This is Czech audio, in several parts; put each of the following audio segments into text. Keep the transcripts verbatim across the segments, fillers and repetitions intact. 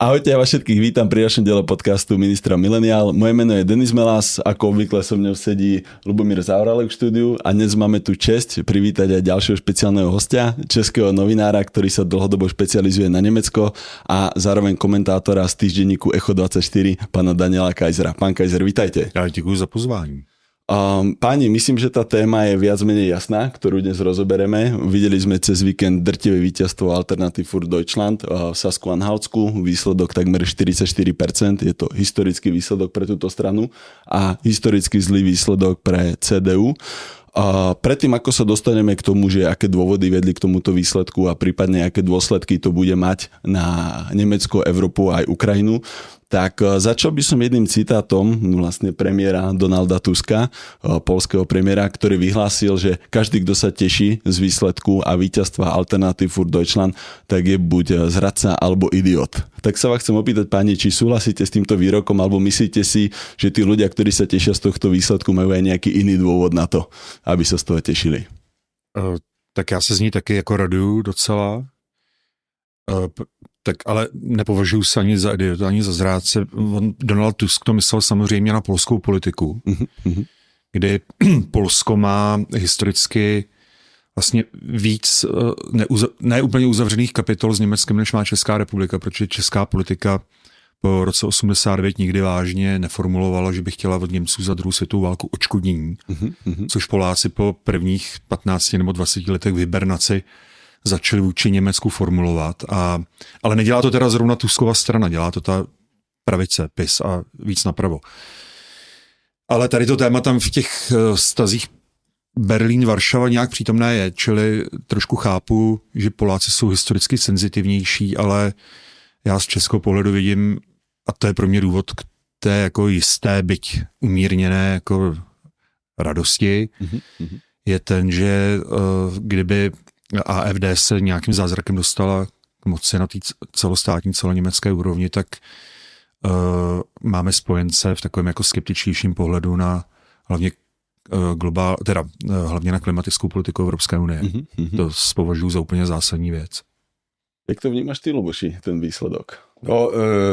Ahojte, ja vás všetkých vítam pri ďalšom diele podcastu Ministra Mileniál. Moje meno je Denis Melas, ako obvykle so mnou sedí Lubomír Zaorálek v štúdiu a dnes máme tu česť privítať aj ďalšieho špeciálneho hostia, českého novinára, ktorý sa dlhodobo špecializuje na Nemecko a zároveň komentátora z týždenníku Echo dvadsaťštyri, pána Daniela Kaisera. Pán Kaiser, vítajte. Ja ďakujem za pozvání. Um, páni, myslím, že tá téma je viac menej jasná, ktorú dnes rozobereme. Videli sme cez víkend drtivé víťazstvo Alternative für Deutschland v Sasku-Anhaltsku, výsledok takmer štyridsaťštyri percent, je to historický výsledok pre túto stranu a historicky zlý výsledok pre cé dé ú. A predtým, ako sa dostaneme k tomu, že aké dôvody vedli k tomuto výsledku a prípadne aké dôsledky to bude mať na Nemecko, Európu a aj Ukrajinu, tak začal by som jedným citátom vlastne premiéra Donalda Tuska, poľského premiéra, ktorý vyhlásil, že každý, kto sa teší z výsledku a víťazstva Alternative für Deutschland, tak je buď zradca alebo idiot. Tak sa vás chcem opýtať, páni, či súhlasíte s týmto výrokom, alebo myslíte si, že tí ľudia, ktorí sa tešia z tohto výsledku, majú aj nejaký iný dôvod na to, aby sa z toho tešili? Uh, tak já se z ní taky jako raduju docela. Uh, tak ale nepovažuji se ani za idiota, ani za zrádce. Donald Tusk to myslel samozřejmě na polskou politiku, mm-hmm. kdy Polsko má historicky vlastně víc neuza, ne úplně uzavřených kapitol s Německem, než má Česká republika, protože česká politika po roce osmdesát devět nikdy vážně neformulovala, že by chtěla od Němců za druhou světovou válku odškodnění, mm-hmm. což Poláci po prvních patnácti nebo dvaceti letech v hibernaci začali vůči Německu formulovat. A, ale nedělá to teda zrovna Tuskova strana, dělá to ta pravice, P I S a víc napravo. Ale tady to téma tam v těch stazích Berlín-Varšava nějak přítomné je, čili trošku chápu, že Poláci jsou historicky senzitivnější, ale já z českého pohledu vidím, a to je pro mě důvod k té jako jisté, byť umírněné jako radosti, mm-hmm. je ten, že uh, kdyby A F D se nějakým zázrakem dostala k moci na té celostátní, celoněmecké úrovni, tak uh, máme spojence v takovém jako skeptičtějším pohledu na hlavně uh, globál, teda uh, hlavně na klimatickou politiku Evropské unie. Mm-hmm. To považuji za úplně zásadní věc. Jak to vnímáš ty, Luboši, ten výsledok? No,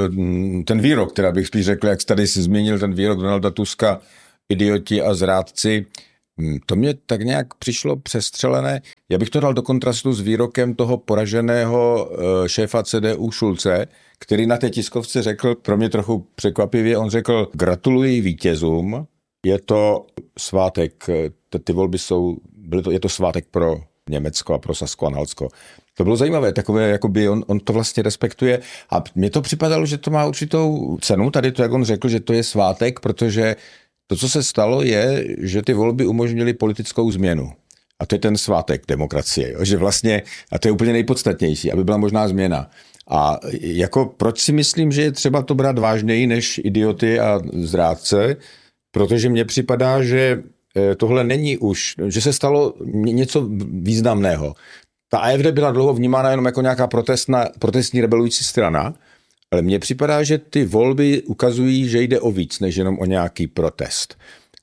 ten výrok, teda bych spíš řekl, jak jsi tady si zmínil ten výrok Donalda Tuska, idioti a zrádci, to mě tak nějak přišlo přestřelené. Já bych to dal do kontrastu s výrokem toho poraženého šéfa C D U Schulze, který na té tiskovce řekl, pro mě trochu překvapivě, on řekl, gratuluji vítězům, je to svátek, ty volby jsou, byly to, je to svátek pro Německo a pro Sasko-Anhaltsko. To bylo zajímavé, takové, jakoby on, on to vlastně respektuje a mně to připadalo, že to má určitou cenu, tady to, jak on řekl, že to je svátek, protože to, co se stalo, je, že ty volby umožnily politickou změnu. A to je ten svátek demokracie. Že vlastně, a to je úplně nejpodstatnější, aby byla možná změna. A jako proč si myslím, že je třeba to brát vážněji než idioty a zrádce, protože mně připadá, že tohle není už, že se stalo něco významného. Ta A F D byla dlouho vnímána jenom jako nějaká protestná, protestní rebelující strana, ale mně připadá, že ty volby ukazují, že jde o víc, než jenom o nějaký protest.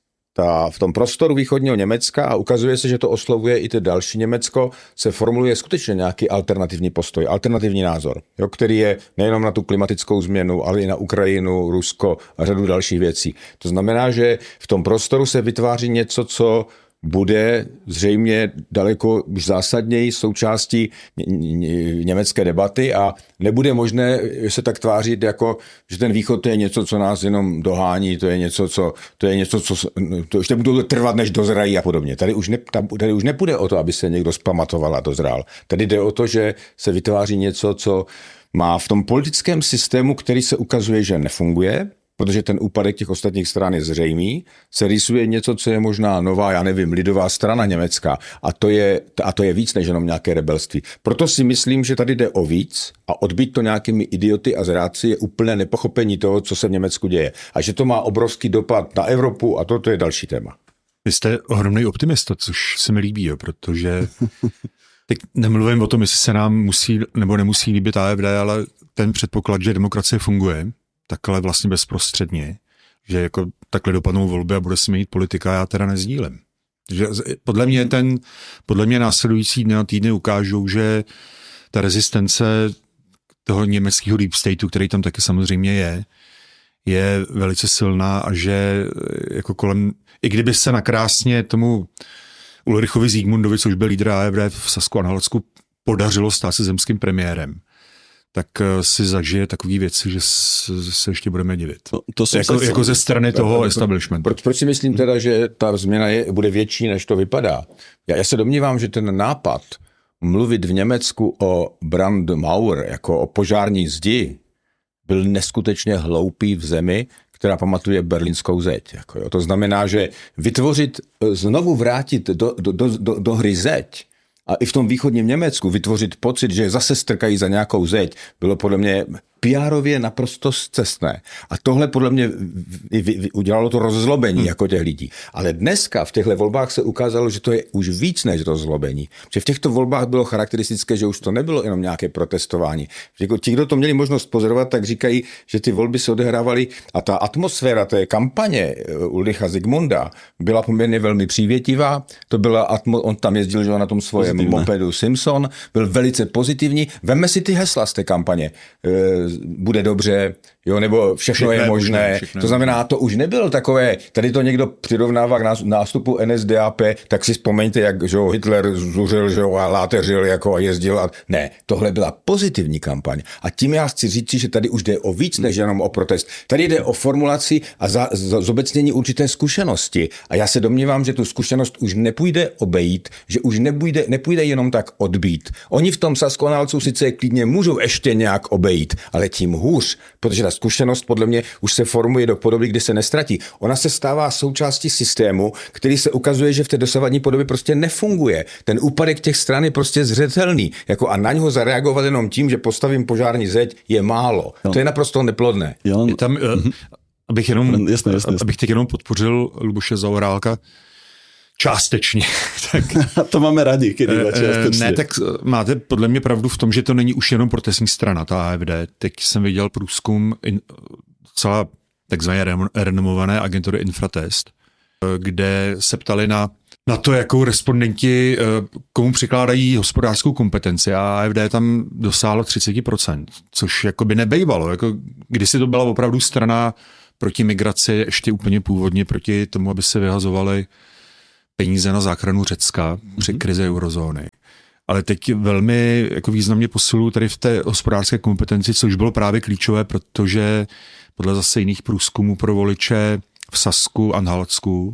Ta, v tom prostoru východního Německa, a ukazuje se, že to oslovuje i ty další Německo, se formuluje skutečně nějaký alternativní postoj, alternativní názor, jo, který je nejenom na tu klimatickou změnu, ale i na Ukrajinu, Rusko a řadu dalších věcí. To znamená, že v tom prostoru se vytváří něco, co bude zřejmě daleko už zásadněji součástí německé debaty a nebude možné se tak tvářit, jako, že ten východ to je něco, co nás jenom dohání, to je něco, co, to je něco, co to ještě budou trvat, než dozrají a podobně. Tady už, ne, tady už nepůjde o to, aby se někdo zpamatoval a dozrál. Tady jde o to, že se vytváří něco, co má v tom politickém systému, který se ukazuje, že nefunguje, protože ten úpadek těch ostatních stran je zřejmý, se rýsuje něco, co je možná nová, já nevím, lidová strana německá. A to je, a to je víc než jenom nějaké rebelství. Proto si myslím, že tady jde o víc a odbít to nějakými idioty a zrádci je úplné nepochopení toho, co se v Německu děje. A že to má obrovský dopad na Evropu a to, to je další téma. Vy jste ohromný optimista, což se mi líbí, jo, protože teď nemluvím o tom, jestli se nám musí nebo nemusí líbit A F D, ale ten předpoklad, že demokracie funguje, takhle vlastně bezprostředně, že jako takhle dopadnou volby a bude se měnit politika, já teda nezdílím. Že podle mě ten, podle mě následující dny a týdny ukážou, že ta rezistence, toho německého deep stateu, který tam taky samozřejmě je, je velice silná a že jako kolem, i kdyby se nakrásně tomu Ulrichovi Zsigmundovi, což byl lídr A F D v Sasku-Anhaltsku, podařilo stát se zemským premiérem, tak si zažije takové věci, že se ještě budeme divit. No, to jako, jako ze strany toho establishmentu. Proč, proč si myslím teda, že ta změna je, bude větší, než to vypadá? Já, já se domnívám, že ten nápad mluvit v Německu o Brandmauer, jako o požární zdi, byl neskutečně hloupý v zemi, která pamatuje berlínskou zeď. Jako jo. To znamená, že vytvořit, znovu vrátit do, do, do, do, do hry zeď a i v tom východním Německu vytvořit pocit, že zase strkají za nějakou zeď, bylo podle mě P R-ově naprosto scestné. A tohle podle mě udělalo to rozzlobení hmm. jako těch lidí. Ale dneska v těchto volbách se ukázalo, že to je už víc než rozzlobení. Že v těchto volbách bylo charakteristické, že už to nebylo jenom nějaké protestování. Ti, kdo to měli možnost pozorovat, tak říkají, že ty volby se odehrávaly a ta atmosféra té kampaně Ulricha Zsigmunda byla poměrně velmi přívětivá. To byla atmo- on tam jezdil, že na tom svém mopedu Simpson, byl velice pozitivní. Vemme si ty hesla z té kampaně. Bude dobře, jo, nebo všechno, všechno je možné. Všechno. To znamená, to už nebylo takové, tady to někdo přirovnává k nástupu N S D A P, tak si vzpomeňte, jak že Hitler zuřil, že a láteřil jako a jezdil. A... Ne, tohle byla pozitivní kampaň. A tím já chci říct, že tady už jde o víc než jenom o protest. Tady jde o formulaci a za, za, zobecnění určité zkušenosti. A já se domnívám, že tu zkušenost už nepůjde obejít, že už nepůjde, nepůjde jenom tak odbít. Oni v tom Sasku-Anhaltsku sice klidně můžou ještě nějak obejít, ale tím hůř, protože ta zkušenost podle mě už se formuje do podoby, kdy se nestratí. Ona se stává součástí systému, který se ukazuje, že v té dosavadní podobě prostě nefunguje. Ten úpadek těch stran je prostě zřetelný. Jako a na něho zareagovat jenom tím, že postavím požární zeď, je málo. No. To je naprosto neplodné. Je tam, uh, abych jenom, jasně, jasně, abych teď jenom podpořil Luboše Zaorálka, částečně. Tak, to máme rádi, když částečně. Ne, tak máte podle mě pravdu v tom, že to není už jenom protestní strana, ta A F D. Teď jsem viděl průzkum in, celá takzvané renomované agentury Infratest, kde se ptali na, na to, jakou respondenti komu přikládají hospodářskou kompetenci a A F D tam dosáhlo třicet procent, což jakoby nebejvalo. Jako, kdysi to byla opravdu strana proti migraci, ještě úplně původně proti tomu, aby se vyhazovali peníze na záchranu Řecka při krizi eurozóny. Ale teď velmi jako významně posilují tady v té hospodářské kompetenci, což bylo právě klíčové, protože podle zase jiných průzkumů pro voliče v Sasku a Anhaltsku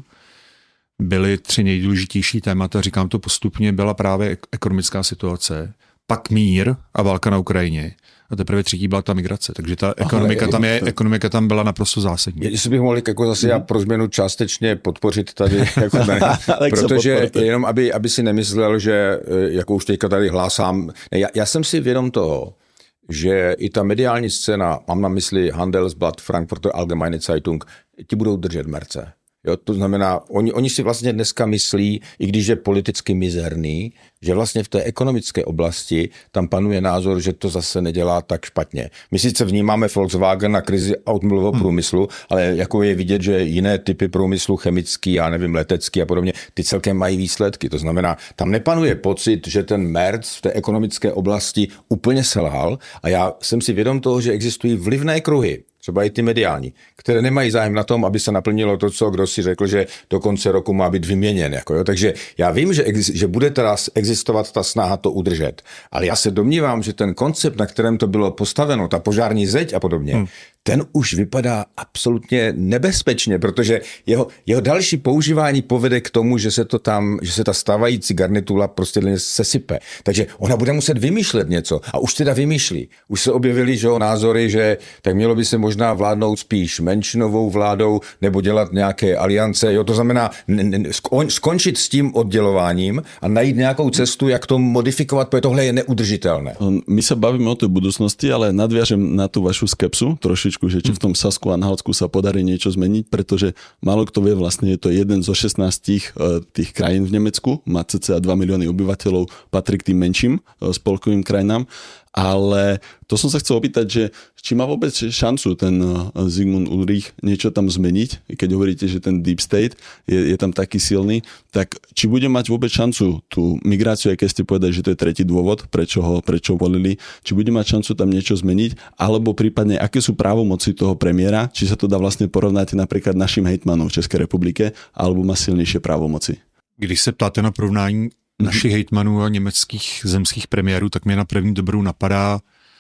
byly tři nejdůležitější témata, říkám to postupně, byla právě ekonomická situace, pak mír a válka na Ukrajině. A teprve třetí byla ta migrace, takže ta ekonomika, tam, je, ekonomika tam byla naprosto zásadní. Jestli bych mohl jako zase já pro změnu částečně podpořit tady, jako ne, protože jenom aby, aby si nemyslel, že jako už teďka tady hlásám, ne, já, já jsem si vědom toho, že i ta mediální scéna, mám na mysli Handelsblatt, Frankfurter Allgemeine Zeitung, ti budou držet merce. Jo, to znamená, oni, oni si vlastně dneska myslí, i když je politicky mizerný, že vlastně v té ekonomické oblasti tam panuje názor, že to zase nedělá tak špatně. My sice vnímáme Volkswagen na krizi automobilového hmm. průmyslu, ale jako je vidět, že jiné typy průmyslu, chemický, já nevím, letecký a podobně, ty celkem mají výsledky. To znamená, tam nepanuje pocit, že ten Merz v té ekonomické oblasti úplně selhal a já jsem si vědom toho, že existují vlivné kruhy, třeba i ty mediální, které nemají zájem na tom, aby se naplnilo to, co kdo si řekl, že do konce roku má být vyměněn. Jako jo. Takže já vím, že, ex, že bude teda existovat ta snaha to udržet, ale já se domnívám, že ten koncept, na kterém to bylo postaveno, ta požární zeď a podobně, hmm. ten už vypadá absolutně nebezpečně, protože jeho, jeho další používání povede k tomu, že se to tam, že se ta stávající garnitura prostě sesype. Takže ona bude muset vymýšlet něco a už teda vymýšlí. Už se objevily, že názory, že tak mělo by se možná vládnout spíš menšinovou vládou nebo dělat nějaké aliance. Jo, to znamená skončit s tím oddělováním a najít nějakou cestu, jak to modifikovat, protože tohle je neudržitelné. My se bavíme o té budoucnosti, ale nadviažem na tu vašu skepsu trošičku, že či v tom Sasku a Anhaltsku sa podarí niečo zmeniť, pretože málo kto vie, vlastne je to jeden zo šestnástich tých krajín v Nemecku, má cca dva milióny obyvateľov, patrí k tým menším spolkovým krajinám Ale to som sa chcel opýtať, že či má vôbec šancu ten Zygmunt Ulrich niečo tam zmeniť, keď hovoríte, že ten deep state je, je tam taký silný, tak či bude mať vôbec šancu tú migráciu, aj keď ste povedali, že to je tretí dôvod, prečo ho prečo volili, či bude mať šancu tam niečo zmeniť, alebo prípadne aké sú právomoci toho premiéra, či sa to dá vlastne porovnať napríklad našim hejtmanom v Českej republike, alebo má silnejšie právomoci. Když se ptáte na porovnání mm-hmm. našich hejtmanů a německých zemských premiérů, tak mě na první dobrou napadá,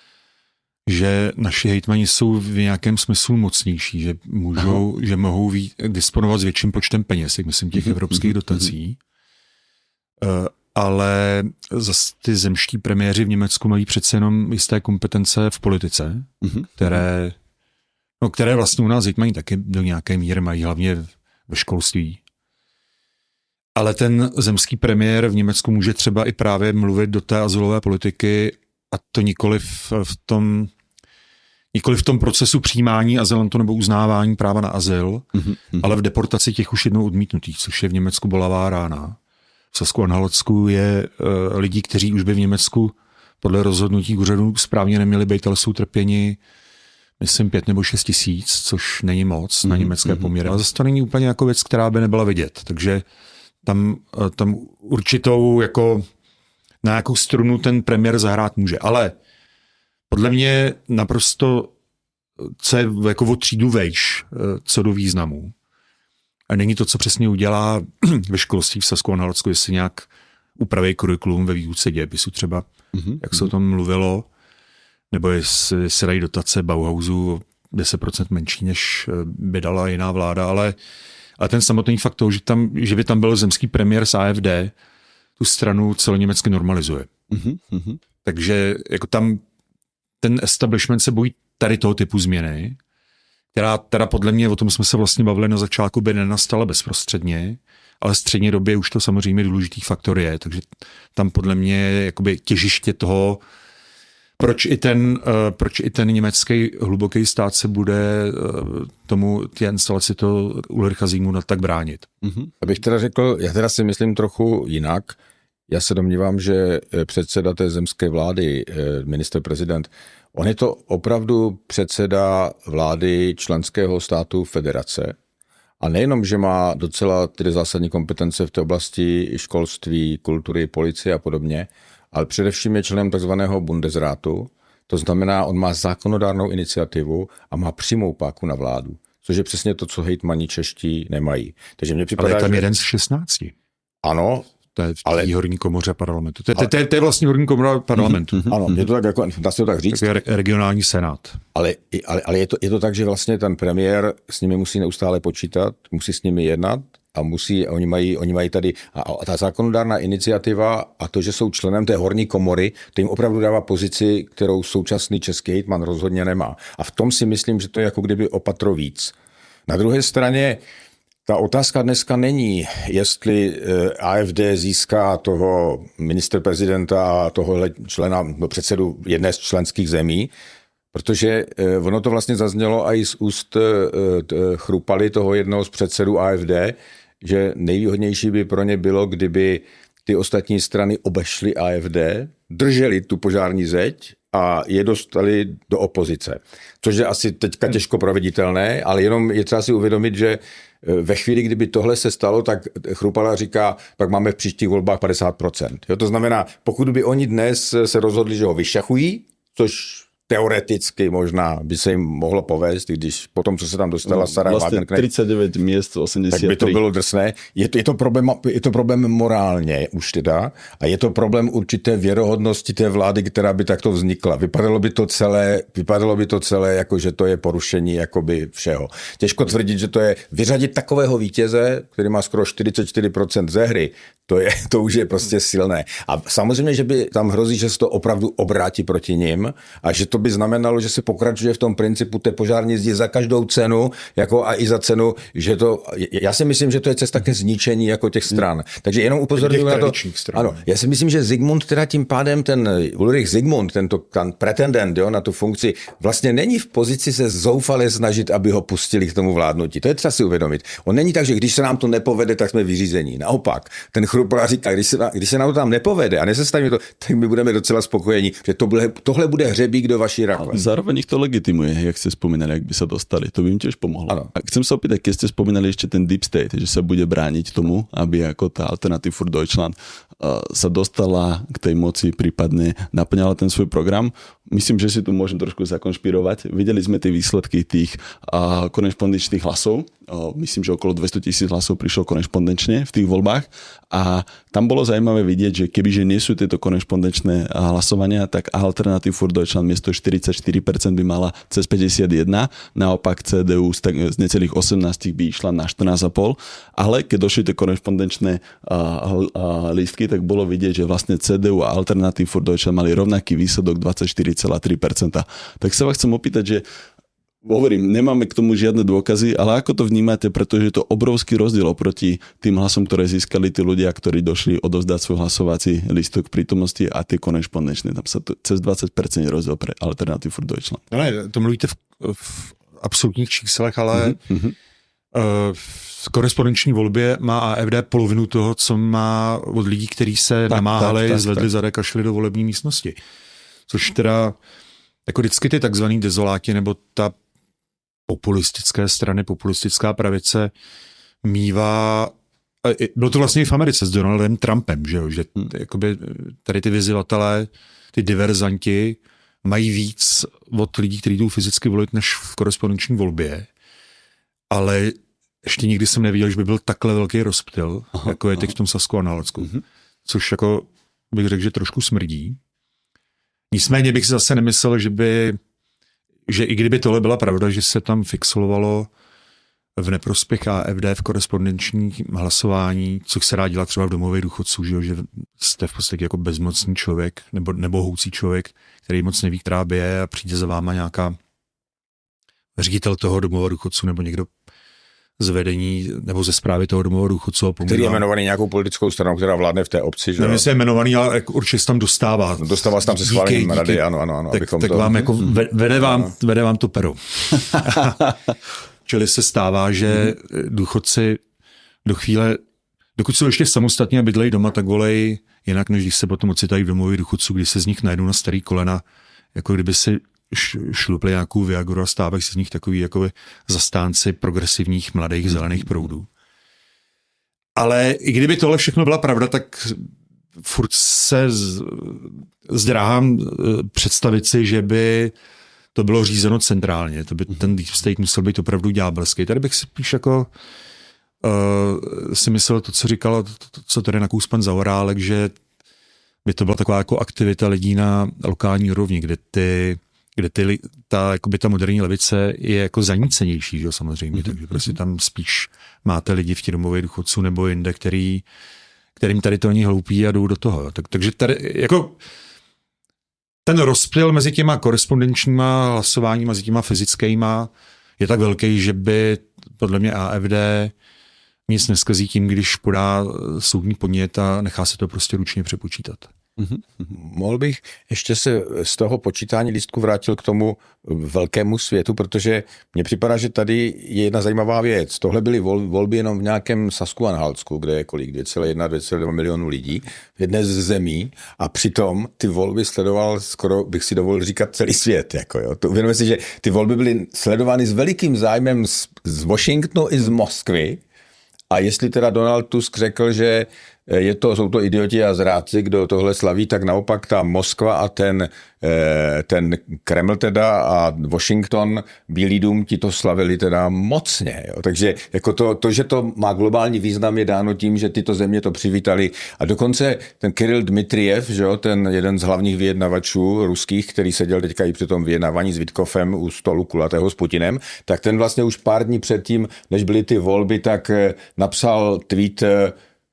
že naši hejtmani jsou v nějakém smyslu mocnější, že můžou, že mohou ví, disponovat s větším počtem peněz, jak myslím těch mm-hmm. evropských dotací. Uh, ale zase ty zemští premiéři v Německu mají přece jenom jisté kompetence v politice, mm-hmm. které, no, které vlastně u nás hejtmani taky do nějaké míry mají, hlavně ve školství. Ale ten zemský premiér v Německu může třeba i právě mluvit do té azylové politiky, a to nikoli v, v tom nikoli v tom procesu přijímání azylantu nebo uznávání práva na azyl, mm-hmm. ale v deportaci těch už jednou odmítnutých, což je v Německu bolavá rána. V Sasku-Anhaltsku je uh, lidí, kteří už by v Německu podle rozhodnutí úřadu správně neměli být, ale jsou trpěni, myslím, pět nebo šest tisíc, což není moc mm-hmm. na německé poměry. Ale zase to není úplně jako věc, která by nebyla vidět. Takže tam, tam určitou jako na nějakou strunu ten premiér zahrát může. Ale podle mě naprosto co je jako o třídu vejš, co do významu. A není to, co přesně udělá ve školství v Sasku-Anhaltsku, jestli nějak upraví kurikulum ve výuce dějepisu třeba, mm-hmm. jak se o tom mluvilo, nebo jestli se dají dotace Bauhausu deset procent menší, než by dala jiná vláda, ale, ale ten samotný fakt toho, že, tam, že by tam byl zemský premiér z A F D, tu stranu celoněmecky normalizuje. Mm-hmm. Takže jako tam ten establishment se bojí tady toho typu změny, která teda podle mě, o tom jsme se vlastně bavili na začátku, by nenastala bezprostředně, ale v střední době už to samozřejmě důležitý faktor je, takže tam podle mě je jakoby těžiště toho, proč i ten, uh, proč i ten německý hluboký stát se bude uh, tomu té instalaci toho Ulricha Zygmunda tak bránit. Mm-hmm. Abych teda řekl, já teda si myslím trochu jinak. Já se domnívám, že předseda té zemské vlády, minister prezident, on je to opravdu předseda vlády členského státu federace. A nejenom, že má docela tedy zásadní kompetence v té oblasti školství, kultury, policie a podobně, ale především je členem takzvaného Bundesrátu. To znamená, on má zákonodárnou iniciativu a má přímou páku na vládu. Což je přesně to, co hejtmani čeští nemají. Takže mě připadá, ale je tam že... jeden z šestnácti. Ano. To je v té ale... horní komoře parlamentu. To je, ale... to, je, to je vlastně horní komora parlamentu. Mm-hmm. Ano, je to tak, jako, dá se to tak říct. To je re- regionální senát. Ale, ale, ale je, to, je to tak, že vlastně ten premiér s nimi musí neustále počítat, musí s nimi jednat a musí, oni mají, oni mají tady, a, a ta zákonodárná iniciativa a to, že jsou členem té horní komory, to jim opravdu dává pozici, kterou současný český hejtman rozhodně nemá. A v tom si myslím, že to je jako kdyby o patro víc. Na druhé straně ta otázka dneska není, jestli A F D získá toho ministra prezidenta a tohohle člena, no předsedu jedné z členských zemí, protože ono to vlastně zaznělo i z úst Chrupaly, toho jednoho z předsedů A F D, že nejvýhodnější by pro ně bylo, kdyby ty ostatní strany obešly A F D, drželi tu požární zeď a je dostali do opozice. Což je asi teďka těžko proveditelné, ale jenom je třeba si uvědomit, že ve chvíli, kdyby tohle se stalo, tak Chrupala říká, pak máme v příštích volbách padesát procent. Jo, to znamená, pokud by oni dnes se rozhodli, že ho vyšachují, což teoreticky možná by se jim mohlo povést, když po tom, co se tam dostala no, Sarah vlastně Wagenknecht, třicet devět míst, osmdesát tři. Tak by to bylo drsné. Je to, je, to problém, je to problém morálně už teda a je to problém určité věrohodnosti té vlády, která by takto vznikla. Vypadalo by to celé, vypadalo by to celé jako, že to je porušení jakoby všeho. Těžko tvrdit, že to je vyřadit takového vítěze, který má skoro čtyřicet čtyři procent ze hry, to, je, to už je prostě silné. A samozřejmě, že by tam hrozí, že se to opravdu obrátí proti nim a že to to by znamenalo, že se pokračuje v tom principu té požární zdi za každou cenu, jako a i za cenu, že to, já si myslím, že to je cesta ke zničení jako těch stran. Takže jenom upozorňuji na to. Ano, já si myslím, že Zikmund teda tím pádem ten Ulrich Zikmund, tento ten pretendent, jo, na tu funkci, vlastně není v pozici se zoufale snažit, aby ho pustili k tomu vládnutí. To je třeba si uvědomit. On není tak, že když se nám to nepovede, tak jsme vyřízení. Naopak, ten Chrupala říká, když se, když se nám to tam nepovede a nesestavíme to, tak my budeme docela spokojení, že to bude, tohle bude hřebík do vaší rakve. Zároveň ich to legitimuje, jak ste spomínali, jak by sa dostali. To by im tiež pomohlo. Ano. A chcem sa opýtať, keď ste spomínali ešte ten Deep State, že sa bude brániť tomu, aby ako tá Alternative für Deutschland uh, sa dostala k tej moci, prípadne naplňala ten svoj program. Myslím, že si tu môžem trošku zakonšpirovať. Videli sme tie výsledky tých uh, korešpondenčných hlasov. Uh, myslím, že okolo dvesto tisíc hlasov prišlo korešpondenčne v tých voľbách. A tam bolo zaujímavé vidieť, že kebyže nie sú tieto korešpondenčné hlasovania, tak Alternative für Deutschland miesto štyridsaťštyri percent by mala cez päťdesiatjeden, naopak cé dé ú z, tak, z necelých osemnásť by išla na štrnásť celá päť. Ale keď došli tie korešpondenčné uh, uh, lístky, tak bolo vidieť, že vlastne cé dé ú a Alternative für Deutschland mali rovnaký výsledok dvadsaťštyri celá tri percenta. Tak sa vás chcem opýtať, že hovorím, nemáme k tomu žiadne dôkazy, ale ako to vnímate, pretože je to obrovský rozdiel oproti tým hlasom, ktoré získali tí ľudia, ktorí došli odovzdať svoj hlasovací lístok prítomnosti a tie korešpondenčné. Tam sa to cez dvacet percent je rozdiel pre Alternative für Deutschland. No ne, to mluvíte v, v absolutních číslech, ale mm-hmm. uh, v korespondenční volbě má á ef dé polovinu toho, co má od lidí, kteří se tak, namáhali, tak, tak, zvedli tak. zadek a šli do volební místnosti. Což teda jako vždycky ty takzvaný dezoláti nebo ta populistické strany, populistická pravice mívá, bylo to vlastně i v Americe s Donaldem Trumpem, že jo, že jakoby tady ty vyzývatelé, ty diverzanti mají víc od lidí, kteří jdou fyzicky volit, než v korespondenční volbě, ale ještě nikdy jsem neviděl, že by byl takhle velký rozptyl, aha, jako je teď v tom Sasku a Nálecku, uh-huh. což jako bych řekl, že trošku smrdí. Nicméně bych si zase nemyslel, že by, že i kdyby tohle byla pravda, že se tam fixovalo v neprospěch á ef dé v korespondenčním hlasování, co se dá dělat třeba v domově důchodců, že, že jste v podstatě jako bezmocný člověk nebo nebohoucí člověk, který moc neví, která by je a přijde za váma nějaká ředitel toho domova důchodců nebo někdo z vedení nebo ze správy toho domova důchodců. Který je jmenovaný nějakou politickou stranou, která vládne v té obci. Že? Nevím, jestli je jmenovaný, ale určitě se tam dostává. Dostává se tam se schválením rady, ano, ano, ano. Tak, tak to... vám jako vede vám, vede vám to pero. Čili se stává, že důchodci do chvíle, dokud jsou ještě samostatně bydlejí doma, tak volej jinak, než když se potom ocitají v domově důchodců, kdy se z nich najdou na starý kolena, jako kdyby si šlupli nějakou Viagoru a stávají se z nich takový jako zastánci progresivních mladých zelených proudů. Ale i kdyby tohle všechno byla pravda, tak furt se zdráhám představit si, že by to bylo řízeno centrálně. To by ten Deep State musel být opravdu ďábelský. Tady bych si spíš jako uh, si myslel to, co říkal, to, to, co tady nakous pan Zaorálek, že by to byla taková jako aktivita lidí na lokální úrovni, kde ty kde ty, ta, jakoby ta moderní levice je jako zanícenější, že jo, samozřejmě, mm-hmm. takže prostě tam spíš máte lidi v těch domově důchodců nebo jinde, který, kterým tady to není hloupí a jdou do toho. Tak, takže tady jako ten rozptyl mezi těma korespondenčníma hlasováníma, mezi těma fyzickýma je tak velký, že by podle mě á ef dé nic neskazí tím, když podá soudní podnět a nechá se to prostě ručně přepočítat. Mm-hmm. Mohl bych ještě se z toho počítání lístku vrátil k tomu velkému světu, protože mně připadá, že tady je jedna zajímavá věc. Tohle byly vol, volby jenom v nějakém Sasku-Anhaltsku, kde je kolik, dvě celé jedna, dvě celé dva milionu lidí v jedné z zemí a přitom ty volby sledoval skoro, bych si dovolil říkat, celý svět. Jako jo. To uvědomuje si, že ty volby byly sledovány s velikým zájmem z, z Washingtonu i z Moskvy a jestli teda Donald Tusk řekl, že je to, jsou to idioti a zrádci, kdo tohle slaví, tak naopak ta Moskva a ten, ten Kreml teda a Washington, Bílý dům, ti to slavili teda mocně. Jo. Takže jako to, to, že to má globální význam, je dáno tím, že tyto země to přivítali. A dokonce ten Kiril Dmitrijev, že jo, ten jeden z hlavních vyjednavačů ruských, který seděl teďka i při tom vyjednávání s Vitkovem u stolu kulatého s Putinem, tak ten vlastně už pár dní předtím, než byly ty volby, tak napsal tweet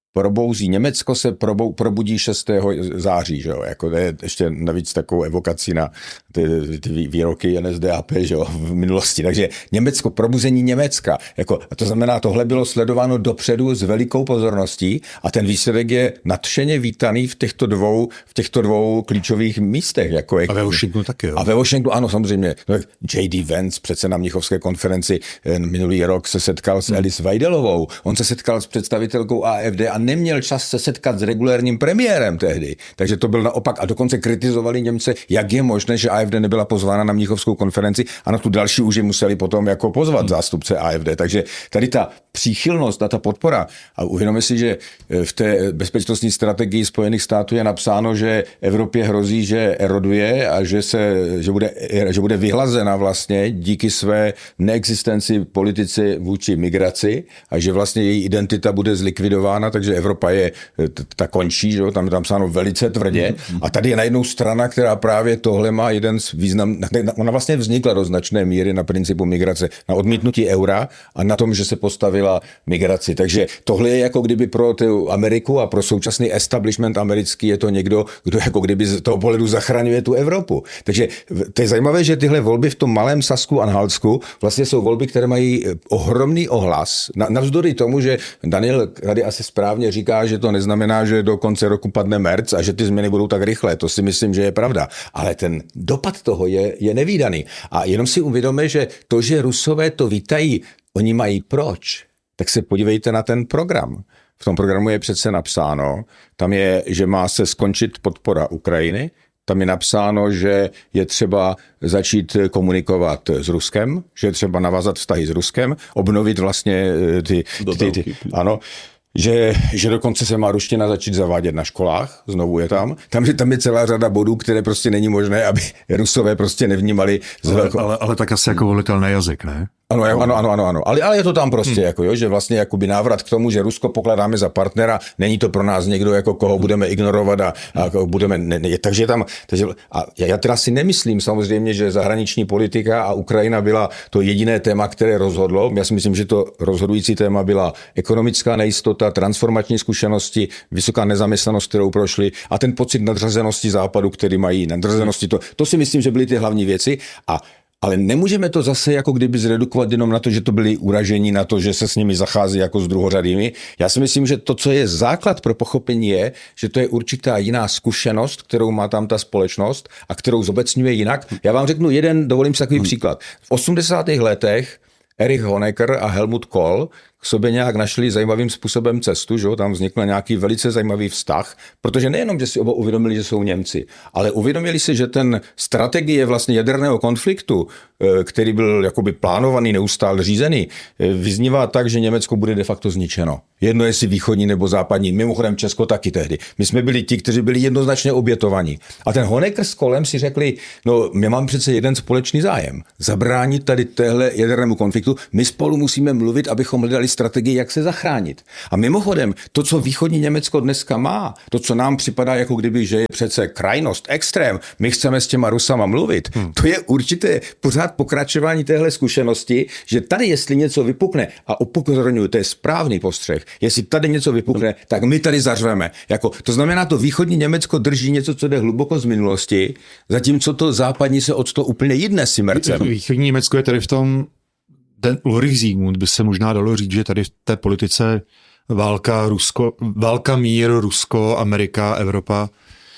probouzí. Německo se probou, probudí šestého září, že jo, jako to je ještě navíc takovou evokací na ty, ty výroky N S D A P, že jo, v minulosti. Takže Německo, probuzení Německa, jako, a to znamená, tohle bylo sledováno dopředu s velikou pozorností a ten výsledek je nadšeně vítaný v těchto dvou, v těchto dvou klíčových místech. Jako je, a ve Washingtonu taky, jo. A ve Washingtonu, ano, samozřejmě. J D Vance, přece na Mnichovské konferenci minulý rok se setkal s hmm. Alice Weidelovou. On se setkal s představitelkou A F D a neměl čas se setkat s regulérním premiérem tehdy. Takže to byl naopak a dokonce kritizovali Němce, jak je možné, že A F D nebyla pozvána na Mnichovskou konferenci a na tu další už ji museli potom jako pozvat hmm. zástupce A F D. Takže tady ta příchylnost a ta podpora. A uvědomme si, že v té bezpečnostní strategii Spojených států je napsáno, že Evropě hrozí, že eroduje a že se, že bude, že bude vyhlazena vlastně díky své neexistenci politici vůči migraci a že vlastně její identita bude zlikvidována, takže Evropa je, ta končí, že? Tam je tam psáno velice tvrdě. A tady je najednou strana, která právě tohle má jeden z význam, ona vlastně vznikla do značné míry na principu migrace, na odmítnutí eura a na tom, že se postavila migraci. Takže tohle je jako kdyby pro tu Ameriku a pro současný establishment americký je to někdo, kdo jako kdyby z toho pohledu zachraňuje tu Evropu. Takže to je zajímavé, že tyhle volby v tom malém Sasku Anhaltsku vlastně jsou volby, které mají ohromný ohlas. Navzdory tomu, že Daniel tady asi správně říká, že to neznamená, že do konce roku padne merc a že ty změny budou tak rychlé. To si myslím, že je pravda. Ale ten dopad toho je, je nevídaný. A jenom si uvědomme, že to, že Rusové to vítají, oni mají proč? Tak se podívejte na ten program. V tom programu je přece napsáno, tam je, že má se skončit podpora Ukrajiny, tam je napsáno, že je třeba začít komunikovat s Ruskem, že je třeba navázat vztahy s Ruskem, obnovit vlastně ty... ty, ty, ty ano, Že, že dokonce se má ruština začít zavádět na školách, znovu je tam. Tam je, tam je celá řada bodů, které prostě není možné, aby Rusové prostě nevnímali. Ale, velko... ale, ale tak asi jako volitelný jazyk, ne? Ano, ano, ano, ano, ano. Ale, ale je to tam prostě, hmm. jako, jo, že vlastně jakoby návrat k tomu, že Rusko pokládáme za partnera, není to pro nás někdo, jako koho budeme ignorovat a, a budeme, ne, ne, takže tam, takže, a já teda si nemyslím samozřejmě, že zahraniční politika a Ukrajina byla to jediné téma, které rozhodlo. Já si myslím, že to rozhodující téma byla ekonomická nejistota, transformační zkušenosti, vysoká nezaměstnanost, kterou prošli a ten pocit nadřazenosti Západu, který mají, nadřazenosti, to, to si myslím, že byly ty hlavní věci a ale nemůžeme to zase jako kdyby zredukovat jenom na to, že to byli uražení, na to, že se s nimi zachází jako s druhořadými. Já si myslím, že to, co je základ pro pochopení je, že to je určitá jiná zkušenost, kterou má tam ta společnost a kterou zobecňuje jinak. Já vám řeknu jeden, dovolím si takový hmm. příklad. V osmdesátých letech Erich Honecker a Helmut Kohl k sobě nějak našli zajímavým způsobem cestu, že? Tam vznikl nějaký velice zajímavý vztah, protože nejenom, že si oba uvědomili, že jsou Němci, ale uvědomili si, že ten strategie vlastně jaderného konfliktu, který byl jakoby plánovaný, neustále řízený, vyznívá tak, že Německo bude de facto zničeno. Jedno jestli východní nebo západní, mimochodem Česko taky tehdy. My jsme byli ti, kteří byli jednoznačně obětovaní. A ten Honecker s Kohlem si řekli, no my máme přece jeden společný zájem, zabránit tady téhle jadernému konfliktu, my spolu musíme mluvit, abychom hledali strategii, jak se zachránit. A mimochodem, to, co východní Německo dneska má, to, co nám připadá jako kdyby, že je přece krajnost, extrém, my chceme s těma Rusama mluvit, hmm. to je určité pořád pokračování téhle zkušenosti, že tady, jestli něco vypukne, a upozorňuji, to je správný postřeh, jestli tady něco vypukne, tak my tady zařveme. Jako, to znamená, to východní Německo drží něco, co jde hluboko z minulosti, zatímco to západní se od toho úplně jedne s Mercem. Východní Německo je tady v tom ten Ulrich Siegmund, by se možná dalo říct, že tady v té politice válka, Rusko, válka mír, Rusko, Amerika, Evropa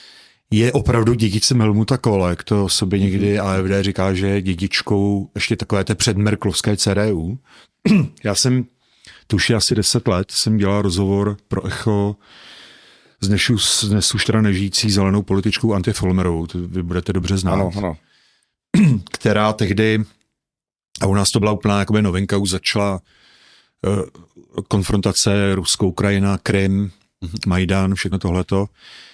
je opravdu dědicem Helmuta Kohla, jak to sobě někdy A F D říká, že je dědičkou ještě takové té předmerklovské C D U. Já jsem tuši asi deset let jsem dělal rozhovor pro Echo s dnes už, dnes už teda nežijící zelenou političkou Anty Folmerovou, to vy budete dobře znát, ano, ano. která tehdy, a u nás to byla úplná jakoby novinka, už začala uh, konfrontace Rusko-Ukrajina, Krym, Majdan, všechno tohleto.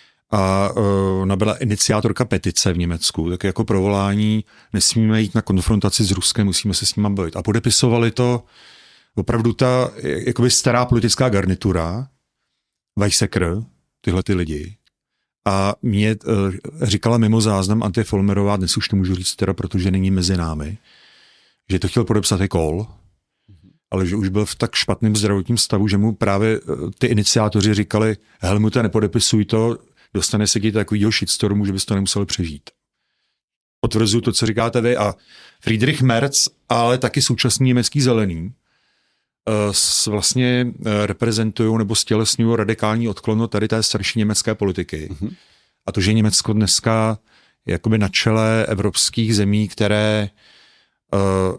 A uh, ona byla iniciátorka petice v Německu, tak jako provolání nesmíme jít na konfrontaci s Ruskem, musíme se s nimi bavit. A podepisovali to opravdu ta jakoby stará politická garnitura, Weizsäcker, tyhle ty lidi. A mě uh, říkala mimo záznam Anty Folmerová, dnes už to můžu říct teda, protože není mezi námi, že to chtěl podepsat i Kohl ale že už byl v tak špatném zdravotním stavu, že mu právě ty iniciátoři říkali, Helmute, nepodepisuj to, dostane se ti takovýho shitstormu, že bys to nemusel přežít. Potvrzuji to, co říkáte vy, a Friedrich Merz, ale taky současný německý zelený, vlastně reprezentují nebo stělesňují radikální odklon od tady té starší německé politiky. Mm-hmm. A to, že Německo dneska je jakoby na čele evropských zemí, které uh,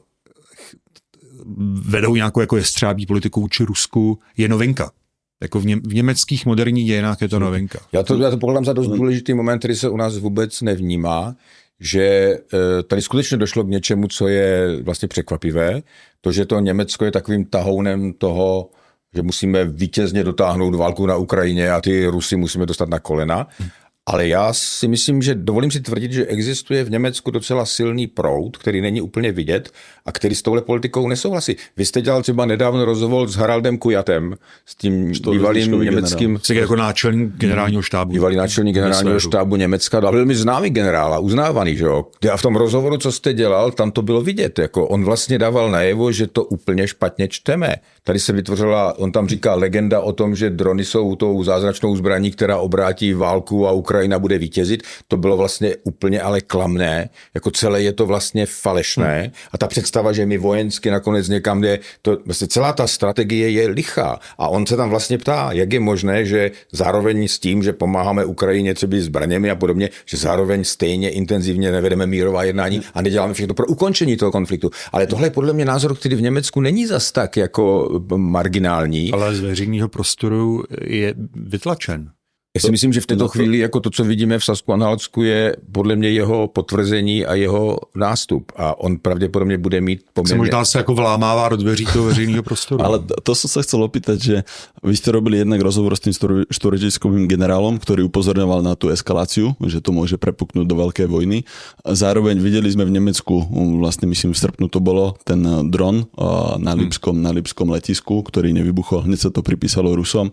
vedou nějakou jako jestřábí politiku vůči Rusku, je novinka. Jako v, ně, v německých moderních dějinách je to novinka. Já to, já to pokládám za dost důležitý moment, který se u nás vůbec nevnímá, že tady skutečně došlo k něčemu, co je vlastně překvapivé. To, že to Německo je takovým tahounem toho, že musíme vítězně dotáhnout válku na Ukrajině a ty Rusy musíme dostat na kolena. Ale já si myslím, že dovolím si tvrdit, že existuje v Německu docela silný proud, který není úplně vidět a který s touhle politikou nesouhlasí. Vy jste dělal třeba nedávno rozhovor s Haraldem Kujatem, s tím bývalým německým... Generál. Jako náčelník generálního štábu. Bývalý náčelník generálního štábu Německa, a velmi známý generál a uznávaný, že jo. A v tom rozhovoru, co jste dělal, tam to bylo vidět. Jako on vlastně dával najevo, že to úplně špatně čteme. Tady se vytvořila, on tam říká legenda o tom, že drony jsou tou zázračnou zbraní, která obrátí válku a Ukrajina bude vítězit. To bylo vlastně úplně ale klamné, jako celé je to vlastně falešné. Hmm. A ta představa, že my vojensky nakonec někam jde, to vlastně celá ta strategie je lichá. A on se tam vlastně ptá, jak je možné, že zároveň s tím, že pomáháme Ukrajině třeba zbraněmi a podobně, že zároveň stejně intenzivně nevedeme mírová jednání a neděláme všechno pro ukončení toho konfliktu. Ale tohle je podle mě názor, který v Německu není zas tak jako marginální. Ale z veřejného prostoru je vytlačen. Já si myslím, že v této chvíli jako to, co vidíme v Sasku-Anhaltsku, je podle mě jeho potvrzení a jeho nástup. A on pravděpodobně bude mít poměrně... Se možná se jako vlámává do dveří toho veřejného prostoru. Ale to som sa chcel opýtať, že vy ste robili jednak rozhovor s tým štvorečiskovým generálom, ktorý upozorňoval na tú eskaláciu, že to môže prepuknúť do veľkej vojny. Zároveň videli sme v Nemecku, vlastne myslím v srpnu to bolo, ten dron na Lipskom, hmm. na Lipskom letisku, ktorý nevybuchol, hneď sa to pripísalo Rusom.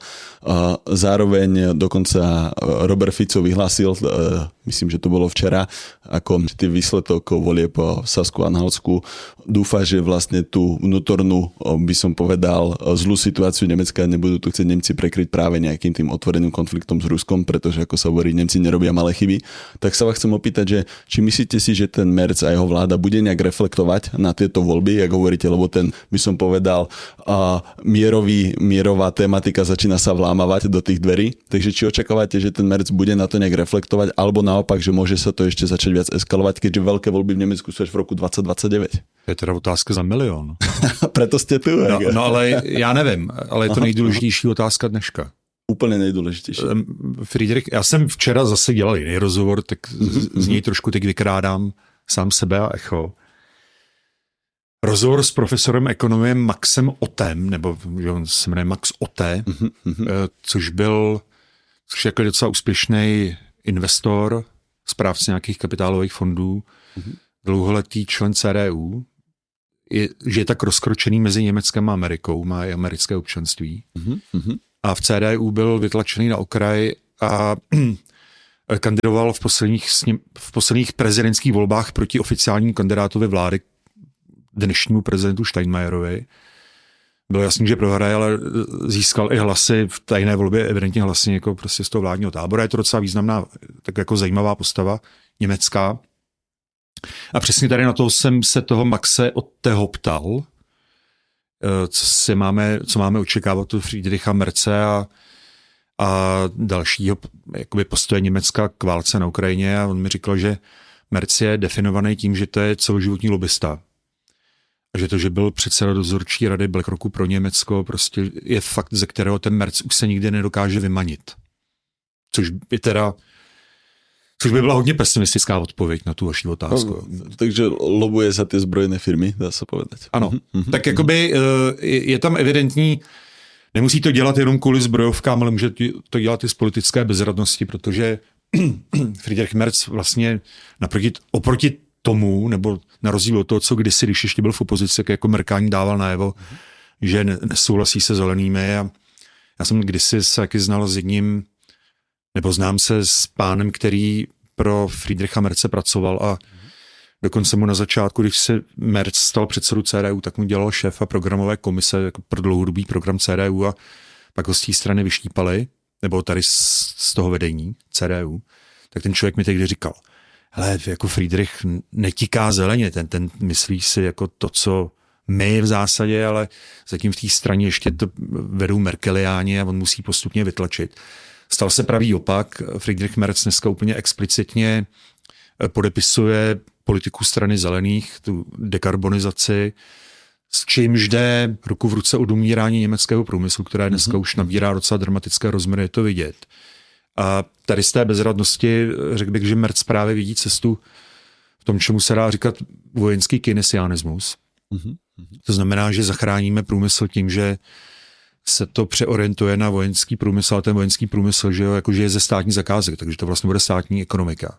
Zároveň dokonca Robert Fico vyhlásil, myslím, že to bolo včera, ako tý výsledok volieb v Sasku-Anhaltsku dúfa, že vlastne tú vnútornú, by som povedal, zlú situáciu Nemecka nebudú tu chcieť Nemci prekryť práve nejakým tým otvoreným konfliktom s Ruskom, pretože ako sa hovorí, Nemci nerobia malé chyby. Tak sa vás chcem opýtať, že či myslíte si, že ten Merz a jeho vláda bude nejak reflektovať na tieto voľby, jak hovoríte, lebo ten, by som povedal, mierový, mierová tematika začína sa vlámavať do tých dverí. Takže či očakávate, že ten Merz bude na to nejak reflektovať, alebo naopak, že môže sa to ešte začať viac eskalovať, keďže veľké voľby v Nemecku sú až v roku dvacet dvacet devět? Je teda otázka za milion. Preto ste tu. No, no ale já nevím, ale je to nejdůležitější otázka dneška. Úplně nejdůležitější. Friedrich, já jsem včera zase dělal jiný rozhovor, tak z, z něj trošku teď vykrádám sám sebe a echo. Rozhovor s profesorem ekonomie Maxem Otem, nebo že on se jmenuje Max Otte, což byl což je jako docela úspěšný investor, správce nějakých kapitálových fondů, dlouholetý člen C D U, je, že je tak rozkročený mezi Německem a Amerikou, má i americké občanství. Mm-hmm. A v C D U byl vytlačený na okraj a kandidoval v posledních, v posledních prezidentských volbách proti oficiálnímu kandidátovi vlády, dnešnímu prezidentu Steinmeierovi. Bylo jasný, že prohraje, ale získal i hlasy v tajné volbě, evidentně hlasy jako prostě z toho vládního tábora. Je to docela významná, tak jako zajímavá postava německá. A přesně tady na to jsem se toho Maxe od tého ptal, co, si máme, co máme očekávat od Friedricha Merze a, a dalšího jakoby postoje Německa k válce na Ukrajině. A on mi říkal, že Merz je definovaný tím, že to je celoživotní lobista. A že to, že byl předseda dozorčí rady BlackRocku pro Německo, prostě je fakt, ze kterého ten Merz už se nikdy nedokáže vymanit. Což by teda Což by byla hodně pesimistická odpověď na tu vaši otázku. No, takže lobuje za ty zbrojné firmy, dá se povedať. Ano, mm-hmm. Tak jakoby je tam evidentní, nemusí to dělat jenom kvůli zbrojovkám, ale může to dělat i z politické bezradnosti, protože Friedrich Merz vlastně naproti, oproti tomu, nebo na rozdíl od toho, co kdysi, když ještě byl v opozici, jako Merkání dával najevo, mm-hmm. že nesouhlasí se zelenými. A já jsem kdysi se taky znal s jedním, nebo znám se s pánem, který pro Friedricha Merze pracoval a Dokonce mu na začátku, když se Merz stal předsedu C D U, tak mu dělal šéfa programové komise jako pro dlouhodobý program C D U a pak ho z té strany vyštípali, nebo tady z, z toho vedení C D U. Tak ten člověk mi tehdy říkal, hele, jako Friedrich netíká zeleně, ten, ten myslí si jako to, co my v zásadě, ale zatím v té straně ještě to vedou Merkeliáni a on musí postupně vytlačit. Stal se pravý opak. Friedrich Merz dneska úplně explicitně podepisuje politiku strany zelených, tu dekarbonizaci, s čímž jde ruku v ruce od umírání německého průmyslu, které dneska mm-hmm. už nabírá docela dramatické rozměry, je to vidět. A tady z té bezradnosti řekl bych, že Merz právě vidí cestu v tom, čemu se dá říkat vojenský keynesianismus. Mm-hmm. To znamená, že zachráníme průmysl tím, že se to přeorientuje na vojenský průmysl, a ten vojenský průmysl, že, jo, jakože je ze státní zakázek, takže to vlastně bude státní ekonomika.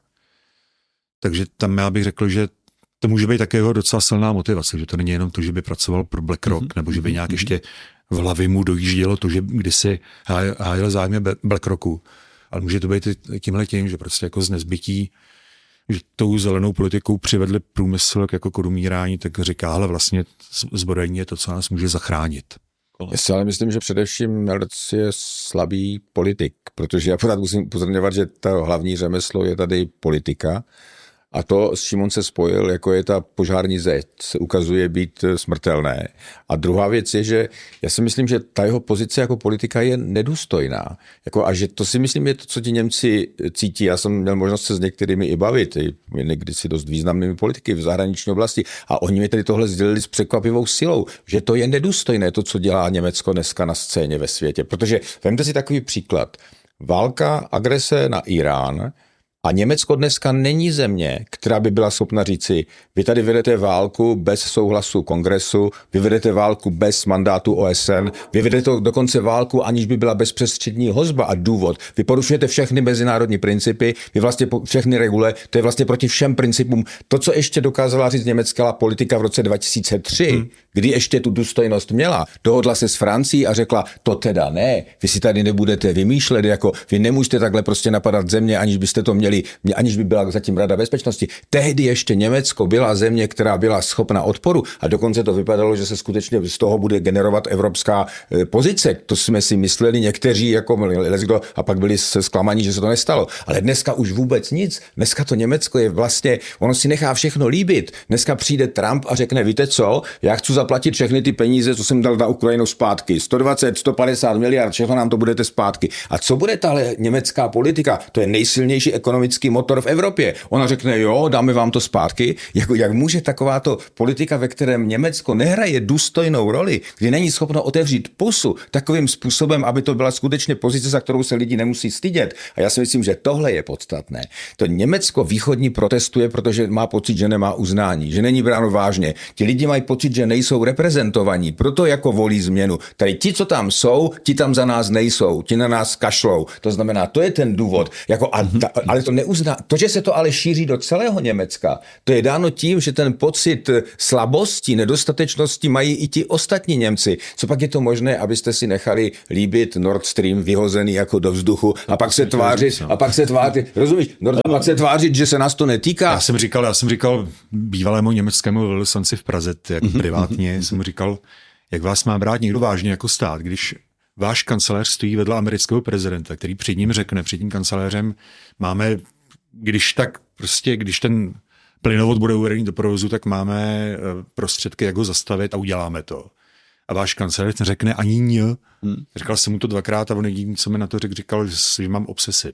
Takže tam já bych řekl, že to může být také jeho docela silná motivace, že to není jenom to, že by pracoval pro BlackRock, mm-hmm. nebo že by nějak ještě v hlavě mu dojíždělo to, že kdysi hájil zájmy BlackRocku. Ale může to být tímhle tím, že prostě jako z nezbytí, že tou zelenou politikou přivedli průmysl jako k odumírání, tak říká, ale vlastně zbrojení je to, co nás může zachránit. Já si ale myslím, že především Merz je slabý politik, protože já pořád musím upozorňovat, že to hlavní řemeslo je tady politika a to, s čím on se spojil, jako je ta požární zeď, se ukazuje být smrtelné. A druhá věc je, že já si myslím, že ta jeho pozice jako politika je nedůstojná. Jako, a že to si myslím je to, co ti Němci cítí. Já jsem měl možnost se s některými i bavit, i někdy si dost významnými politiky v zahraniční oblasti a oni mi tady tohle sdělili s překvapivou silou, že to je nedůstojné, to, co dělá Německo dneska na scéně ve světě. Protože vemte si takový příklad. Válka, agrese na Irán. A Německo dneska není země, která by byla schopna říci, vy tady vedete válku bez souhlasu kongresu, vy vedete válku bez mandátu O S N, vy vedete dokonce válku, aniž by byla bezprostřední hrozba a důvod. Vy porušujete všechny mezinárodní principy, vy vlastně všechny regule, to je vlastně proti všem principům. To, co ještě dokázala říct německá politika v roce dva tisíce tři, hmm. kdy ještě tu důstojnost měla, dohodla se s Francií a řekla, to teda ne, vy si tady nebudete vymýšlet, jako vy nemůžete takhle prostě napadat země, aniž byste to měli, aniž by byla zatím Rada bezpečnosti. Tehdy ještě Německo byla země, která byla schopna odporu a dokonce to vypadalo, že se skutečně z toho bude generovat evropská pozice. To jsme si mysleli někteří, jako leskdo, a pak byli zklamaní, že se to nestalo. Ale dneska už vůbec nic. Dneska to Německo je vlastně, ono si nechá všechno líbit. Dneska přijde Trump a řekne, víte co, já chci zaplatit všechny ty peníze, co jsem dal na Ukrajinu zpátky. sto dvacet, sto padesát miliard, všechno nám to budete zpátky. A co bude tahle německá politika? To je nejsilnější ekonomický motor v Evropě. Ona řekne, jo, dáme vám to zpátky. Jako, jak může takováto politika, ve kterém Německo nehraje důstojnou roli, kdy není schopno otevřít pusu takovým způsobem, aby to byla skutečně pozice, za kterou se lidi nemusí stydět. A já si myslím, že tohle je podstatné. To Německo východní protestuje, protože má pocit, že nemá uznání, že není bráno vážně. Ti lidi mají pocit, že nejsou reprezentovaní, proto jako volí změnu. Tady ti, co tam jsou, ti tam za nás nejsou, ti na nás kašlou. To znamená, to je ten důvod. Jako, a, ta, ale to neuzná. To, že se to ale šíří do celého Německa, to je dáno tím, že ten pocit slabosti, nedostatečnosti mají i ti ostatní Němci. Co pak je to možné, abyste si nechali líbit Nord Stream vyhozený jako do vzduchu a pak se tvářit, a pak se tvářit, rozumíš, Nord, a pak se tvářit, že se nás to netýká. Já jsem říkal, já jsem říkal bývalému německému velvyslanci v Praze, jak privátně, jsem mu říkal, jak vás má brát někdo vážně jako stát, když váš kancléř stojí vedle amerického prezidenta, který před ním řekne, před tím kancléřem máme, když tak prostě, když ten plynovod bude uvedený do provozu, tak máme prostředky, jak ho zastavit a uděláme to. A váš kancléř řekne ani ní. Hmm. Říkal jsem mu to dvakrát a on jediný, co mi na to řekl, říkal, že mám obsesi.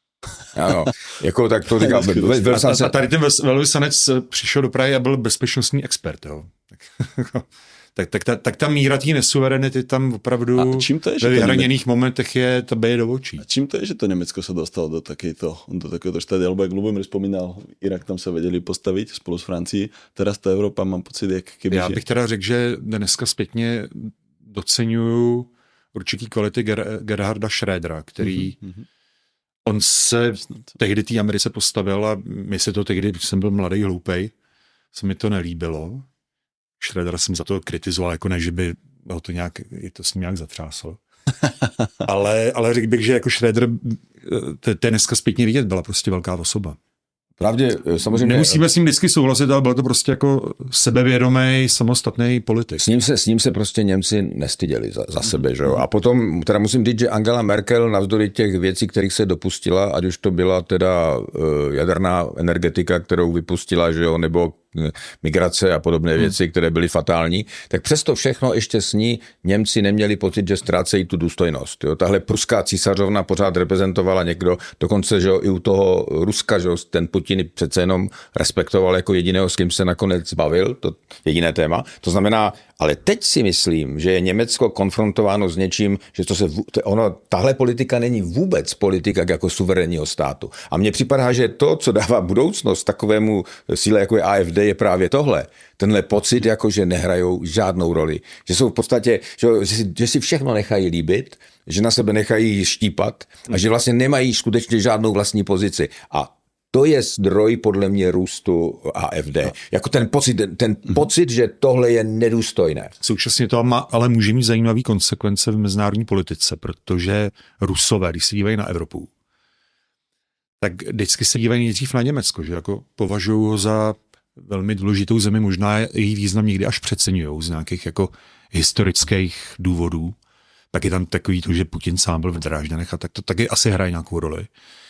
Ano, jako tak to říkal. A, a tady ten velvyslanec přišel do Prahy a byl bezpečnostní expert. Jo. Tak, tak, tak, tak ta míra té nesuverenity tam opravdu ve vyhraněných momentech je to beje do očí. A čím to je, že to Německo se dostalo do takéto, do takéto štády, alebo jak Lubomír vzpomínal, Irak tam se věděli postavit spolu s Francií, teraz ta Evropa, mám pocit, jak keby... Já bych teda řekl, že dneska zpětně doceňuju určitý kvality Ger- Gerharda Schrödera, který mm-hmm. on se tehdy té Americe postavil a my se to tehdy, když jsem byl mladý hloupej, se mi to nelíbilo. Schrödera jsem za to kritizoval, jako ne, že by ho to nějak, je to s ním nějak zatřáslo. ale, ale řekl bych, že jako Schröder, to je dneska zpětně vidět, byla prostě velká osoba. Pravdě, samozřejmě... Nemusíme s ním vždycky souhlasit, ale byl to prostě jako sebevědomý, samostatný politik. S ním se, s ním se prostě Němci nestyděli za, za sebe, že jo. A potom, teda musím říct, že Angela Merkel navzdory těch věcí, kterých se dopustila, ať už to byla teda uh, jaderná energetika, kterou vypustila, že jo, nebo migrace a podobné věci, které byly fatální, tak přesto všechno ještě s ní Němci neměli pocit, že ztrácejí tu důstojnost. Jo. Tahle pruská císařovna pořád reprezentovala někdo, dokonce že jo, i u toho Ruska, že jo, ten Putin přece jenom respektoval jako jediného, s kým se nakonec zbavil, to jediné téma. To znamená, ale teď si myslím, že je Německo konfrontováno s něčím, že to se, ono, tahle politika není vůbec politika jako suverénního státu. A mně připadá, že to, co dává budoucnost takovému síle, jako je A F D, je právě tohle. Tenhle pocit, jako že nehrajou žádnou roli. Že jsou v podstatě, že, že, si, že si všechno nechají líbit, že na sebe nechají štípat a že vlastně nemají skutečně žádnou vlastní pozici. A to je zdroj podle mě růstu A F D. No. Jako ten pocit, ten mm. pocit, že tohle je nedůstojné. Současně to má, ale může mít zajímavý konsekvence v mezinárodní politice, protože Rusové, když se dívají na Evropu, tak vždycky se dívají nejdřív na Německo, že jako považují ho za velmi důležitou zemi, možná její význam někdy až přeceňují z nějakých jako historických důvodů. Tak je tam takový to, že Putin sám byl v Drážďanech a tak to taky asi hraje nějakou roli.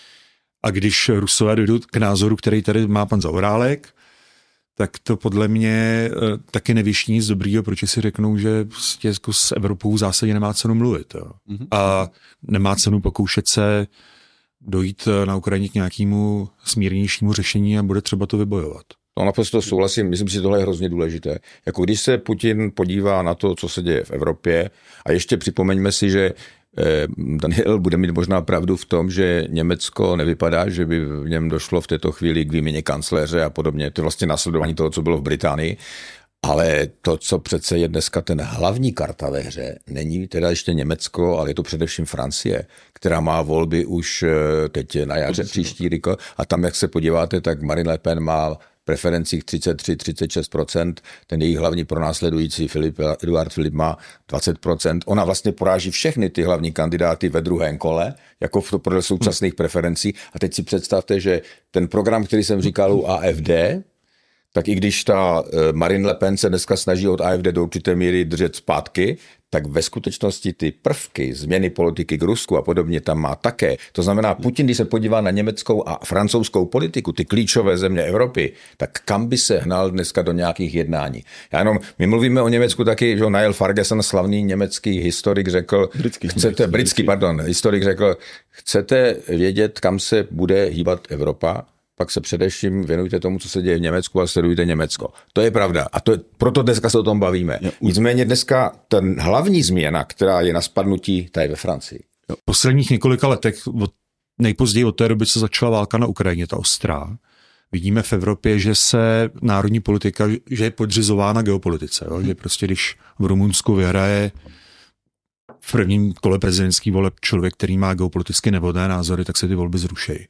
A když Rusové dojdou k názoru, který tady má pan Zaorálek, tak to podle mě taky nevyšní nic dobrýho, protože si řeknou, že prostě jako s Evropou v zásadě nemá cenu mluvit. Jo. Mm-hmm. A nemá cenu pokoušet se dojít na Ukrajině k nějakému smírnějšímu řešení a bude třeba to vybojovat. No naprosto souhlasím, myslím si, že tohle je hrozně důležité. Jako když se Putin podívá na to, co se děje v Evropě, a ještě připomeňme si, že eh, Daniel bude mít možná pravdu v tom, že Německo nevypadá, že by v něm došlo v této chvíli k výměně kancléře a podobně. To je vlastně následování toho, co bylo v Británii. Ale to, co přece je dneska ten hlavní karta ve hře, není teda ještě Německo, ale je to především Francie, která má volby už teď na jaře příští rok. A tam, jak se podíváte, tak Marine Le Pen má preferencích třicet tři třicet šest procent, ten její hlavní pronásledující Filip, Eduard Filip má dvacet procent. Ona vlastně poráží všechny ty hlavní kandidáty ve druhém kole, jako v to podle současných preferencí. A teď si představte, že ten program, který jsem říkal u A F D, tak i když ta Marine Le Pen se dneska snaží od A F D do určité míry držet zpátky, tak ve skutečnosti ty prvky změny politiky k Rusku a podobně tam má také. To znamená, Putin, když se podívá na německou a francouzskou politiku, ty klíčové země Evropy, tak kam by se hnal dneska do nějakých jednání? Já jenom, my mluvíme o Německu taky, že Niall Ferguson, slavný německý historik, řekl, britský, chcete, britský, britský, pardon, historik řekl, chcete vědět, kam se bude hýbat Evropa? Pak se především věnujte tomu, co se děje v Německu a sledujte Německo. To je pravda a to je, proto dneska se o tom bavíme. Nicméně dneska ten hlavní změna, která je na spadnutí, ta je ve Francii. V posledních několika letech, od, nejpozději od té doby, co začala válka na Ukrajině, ta ostrá, vidíme v Evropě, že se národní politika, že je podřizována geopolitice. Jo? Že prostě když v Rumunsku vyhraje v prvním kole prezidentský voleb člověk, který má geopoliticky nevhodné názory, tak se ty volby zrušejí.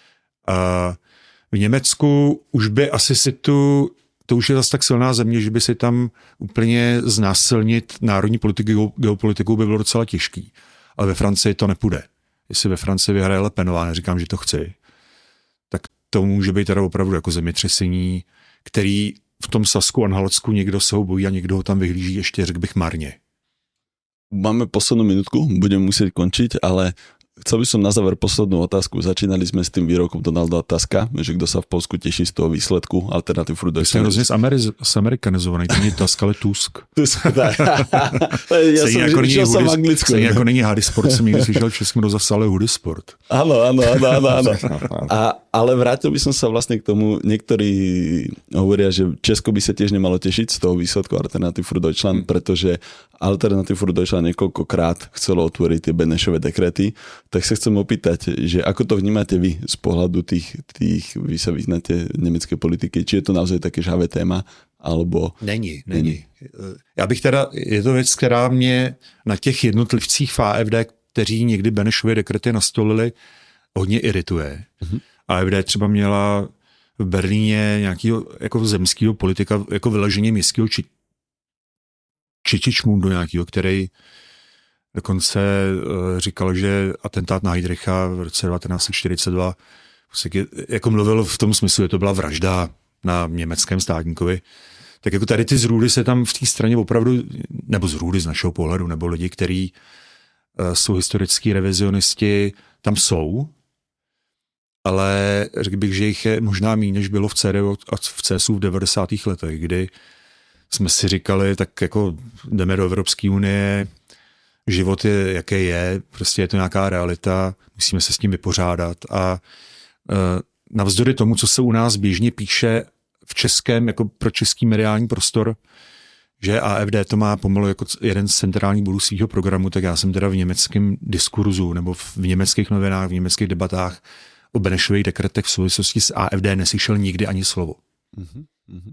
A v Německu už by asi si tu, to už je zase tak silná země, že by si tam úplně znásilnit národní politiku, geopolitiku by bylo docela těžký. Ale ve Francii to nepůjde. Jestli ve Francii vyhraje Le Penová, neříkám, že to chci, tak to může být teda opravdu jako zemětřesení, který v tom Sasku a Anhaltsku někdo se ho bojí a někdo ho tam vyhlíží ještě, řekl bych, marně. Máme poslednú minútku, budeme musieť končiť, ale chcel by som na záver poslednú otázku. Začínali sme s tým výrokom Donalda Tuska, že kto sa v Polsku teší z toho výsledku Alternative for Deutschland. Jsi hrozně zamerikanizovaný, to není Tusk, ale Tusk. Tusk, tak. Ja som jako išiel som v Anglicku. Stejně jako není Hady Sport, jsem nikdy slyšel Česku do zasale Hudy Sport. Áno, áno, áno, áno. áno. A, ale vrátil by som sa vlastne k tomu, niektorí hovoria, že Česko by sa tiež nemalo tešiť z toho výsledku Alternative for Deutschland, hmm. pretože Alternative for Deutschland niekoľkokrát chcelo otvoriť tie Benešové dekrety. Tak sa chcem opýtať, že ako to vnímate vy z pohľadu tých, tých vy sa vyznáte nemecké politiky, či je to naozaj také žhavé téma, alebo... Není, není. Já bych teda, je to věc, která mě na těch jednotlivcích v A F D, kteří někdy Benešovy dekrety nastolili, hodně irituje. Mm-hmm. A F D třeba měla v Berlíně nějakého jako zemského politika, jako vyleženě městského či, Čičičmundu nějakého, který dokonce uh, říkal, že atentát na Heydricha v roce devatenáct set čtyřicet dva v jako mluvil v tom smyslu, že to byla vražda na německém státníkovi, tak jako tady ty zrůdy se tam v té straně opravdu, nebo zrůdy z našeho pohledu, nebo lidi, kteří uh, jsou historický revizionisti, tam jsou, ale řekl bych, že jich je možná méně, než bylo v C D U a v C S U v devadesátých letech, kdy jsme si říkali, tak jako jdeme do Evropské unie, život je, jaké je, prostě je to nějaká realita, musíme se s tím vypořádat a uh, navzdory tomu, co se u nás běžně píše v českém, jako pro český mediální prostor, že A F D to má pomalu jako jeden z centrálních bodů svého programu, tak já jsem teda v německém diskurzu nebo v německých novinách, v německých debatách o Benešových dekretech v souvislosti s A F D neslyšel nikdy ani slovo. Mm-hmm.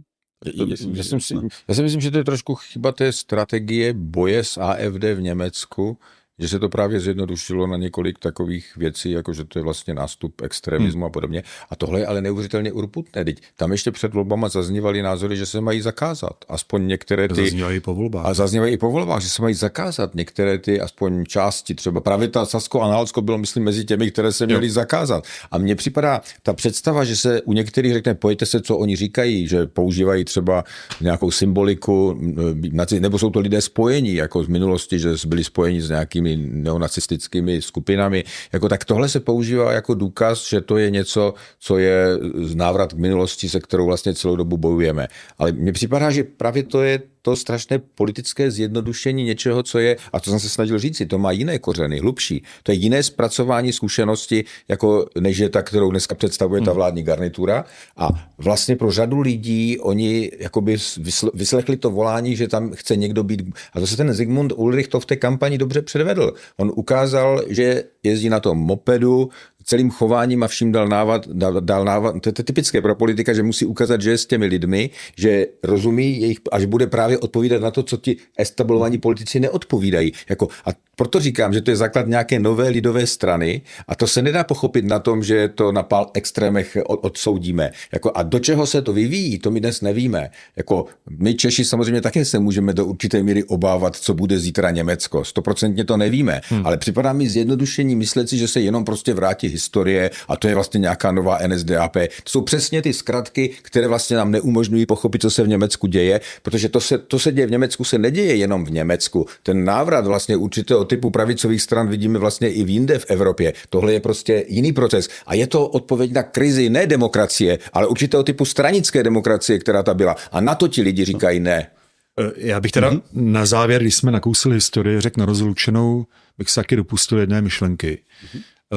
Já, já, si, já si myslím, že to je trošku chyba té strategie boje s A F D v Německu, že se to právě zjednodušilo na několik takových věcí, jako že to je vlastně nástup extremismu hmm. a podobně. A tohle je ale neuvěřitelně urputné. Teď tam ještě před volbama zaznívaly názory, že se mají zakázat. Aspoň některé ty... Zaznívají po volbách. A zaznívají i po volbách, že se mají zakázat některé ty aspoň části. Třeba právě ta Sasko-Anhaltsko bylo, myslím, mezi těmi, které se měly jo. zakázat. A mně připadá ta představa, že se u některých řekne, pojďte se, co oni říkají, že používají třeba nějakou symboliku, nebo jsou to lidé spojení, jako z minulosti, že byli spojeni s nějakými neonacistickými skupinami. Jako tak tohle se používá jako důkaz, že to je něco, co je návrat k minulosti, se kterou vlastně celou dobu bojujeme. Ale mně připadá, že právě to je to strašné politické zjednodušení něčeho, co je, a to jsem se snažil říci, to má jiné kořeny, hlubší. To je jiné zpracování zkušenosti, jako než je ta, kterou dneska představuje ta vládní garnitura. A vlastně pro řadu lidí oni jakoby vyslechli to volání, že tam chce někdo být. A to se ten Zigmund Ulrich to v té kampani dobře předvedl. On ukázal, že jezdí na tom mopedu, celým chováním a vším dal návad, dal, dal návad, to je typické pro politika, že musí ukázat, že je s těmi lidmi, že rozumí jejich, až bude právě odpovídat na to, co ti establovaní politici neodpovídají. Jako, a proto říkám, že to je základ nějaké nové lidové strany a to se nedá pochopit na tom, že to na pár extrémech od, odsoudíme. Jako, a do čeho se to vyvíjí, to my dnes nevíme. Jako, my Češi samozřejmě také se můžeme do určité míry obávat, co bude zítra Německo. Stoprocentně to nevíme, hmm. ale připadá mi zjednodušení myslet si, že se jenom prostě vrátí historie a to je vlastně nějaká nová N S D A P. To jsou přesně ty zkratky, které vlastně nám neumožňují pochopit, co se v Německu děje, protože to se, to se děje v Německu, se neděje jenom v Německu. Ten návrat vlastně určitého typu pravicových stran vidíme vlastně i v jinde v Evropě. Tohle je prostě jiný proces a je to odpověď na krizi ne demokracie, ale určitého typu stranické demokracie, která ta byla. A na to ti lidi říkají ne. Já bych teda mm-hmm. na závěr, když jsme nakousli historii, řekl na rozlučenou, bych se taky dopustil jedné myšlenky. Mm-hmm.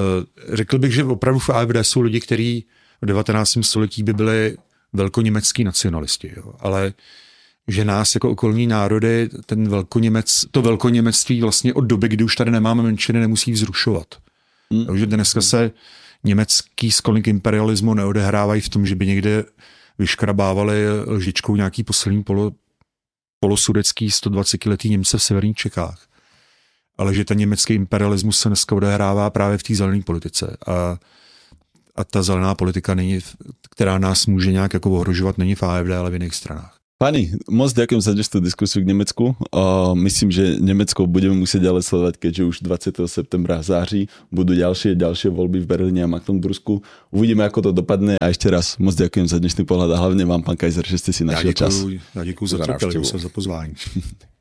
Řekl bych, že opravdu v A F D jsou lidi, kteří v devatenáctém století by byli velkoněmecký nacionalisti, jo. Ale že nás jako okolní národy ten velkoněmec, to velkoněmectví vlastně od doby, kdy už tady nemáme menšiny, nemusí vzrušovat. Mm. Takže dneska se německý sklony imperialismu neodehrávají v tom, že by někde vyškrabávali lžičkou nějaký poslední polo, polosudecký sto dvacetiletý Němce v severních Čechách. Ale že ten německý imperialismus se dneska odehrává právě v té zelené politice. A, a ta zelená politika, není, která nás může nějak jako ohrožovat, není v A F D, ale v jiných stranách. Pani, moc ďakujem za dnešnú diskusiu k Nemecku. Uh, myslím, že Nemecko budeme musieť ďalej sledovať, keďže už dvadsiateho septembra v září budú ďalšie, ďalšie voľby v Berlíne a Magdebursku. Uvidíme, ako to dopadne a ešte raz moc ďakujem za dnešný pohľad a hlavne vám, pán Kaiser, že ste si našiel čas. Ja ďakujem za trpělivost a za pozvání.